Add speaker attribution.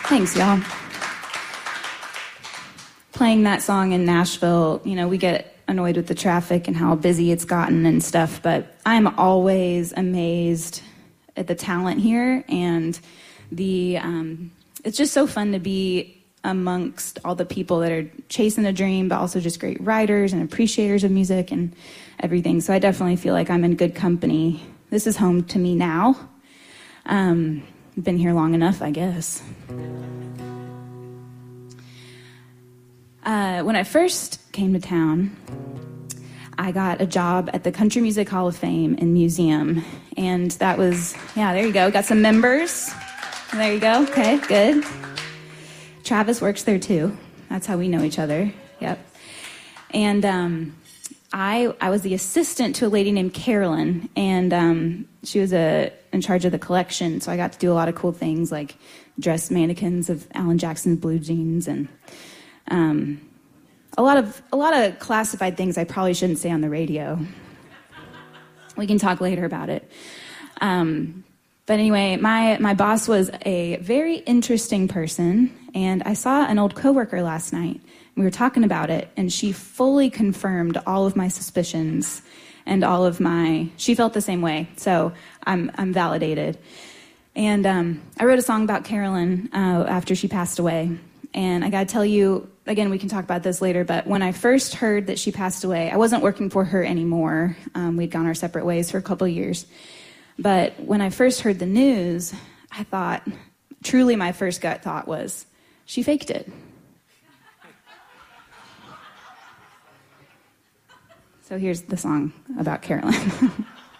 Speaker 1: Thanks, y'all. Playing that song in Nashville, we get annoyed with the traffic and how busy it's gotten and stuff, but I'm always amazed at the talent here, and it's just so fun to be amongst all the people that are chasing a dream, but also just great writers and appreciators of music and everything. So I definitely feel like I'm in good company. This is home to me now. I've been here long enough, I guess. When I first came to town, I got a job at the Country Music Hall of Fame in museum. And that was, there you go. Got some members. There you go. Okay, good. Travis works there too. That's how we know each other. Yep. And I was the assistant to a lady named Carolyn, and she was in charge of the collection. So I got to do a lot of cool things, like dress mannequins of Alan Jackson's blue jeans, and a lot of classified things I probably shouldn't say on the radio. We can talk later about it. But anyway, my boss was a very interesting person, and I saw an old coworker last night. We were talking about it, and she fully confirmed all of my suspicions and she felt the same way, so I'm validated. And I wrote a song about Carolyn after she passed away, and I gotta tell you, again, we can talk about this later, but when I first heard that she passed away, I wasn't working for her anymore. We'd gone our separate ways for a couple of years. But when I first heard the news, I thought, truly my first gut thought was, she faked it. So here's the song about Carolyn.